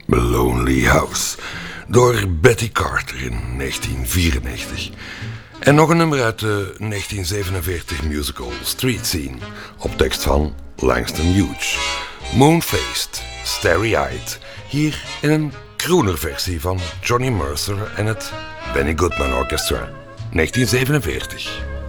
Lonely House door Betty Carter in 1994. En nog een nummer uit de 1947 musical Street Scene op tekst van Langston Hughes. Moon-Faced, Starry-Eyed, hier in een crooner versie van Johnny Mercer en het Benny Goodman Orchestra, 1947.